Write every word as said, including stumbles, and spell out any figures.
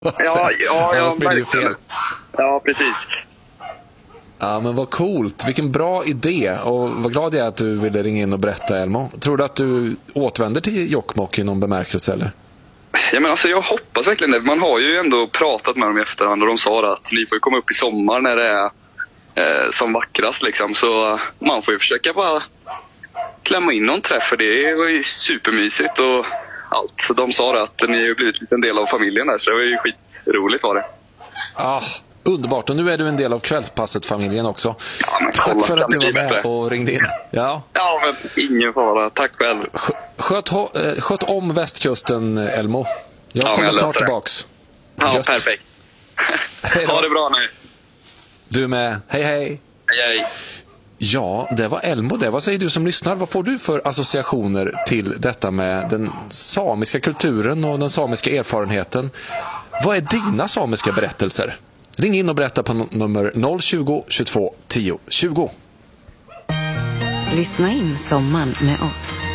Ja, ja, ja, Annars blir det ju fel. Ja, precis. Ja, men vad coolt. Vilken bra idé. Och vad glad jag är att du ville ringa in och berätta, Elmo. Tror du att du återvänder till Jokkmokk i någon bemärkelse, eller? Ja, men alltså, jag hoppas verkligen det. Man har ju ändå pratat med dem i efterhand och de sa att ni får komma upp i sommar när det är eh, som vackrast liksom. Så man får ju försöka bara klämma in någon träff, för det var ju supermysigt och allt. Så de sa att ni har blivit en del av familjen där, så det var ju skitroligt var det. Ah, underbart. Och nu är du en del av Kvällspasset-familjen också. Ja, men tack kolla, för att du var med bättre. och ringde in. Ja, ja men ingen fara. Tack själv. Sköt, sköt om västkusten, Elmo. Jag ja, kommer jag snart det. tillbaks. Ja, Gött. perfekt. Ha det bra nu. Du med. Hej, hej. Hej, hej. Ja, det var Elmo det. Vad säger du som lyssnar? Vad får du för associationer till detta med den samiska kulturen och den samiska erfarenheten? Vad är dina samiska berättelser? Ring in och berätta på nummer noll tjugo, tjugotvå, tio, tjugo. Lyssna in sommaren med oss.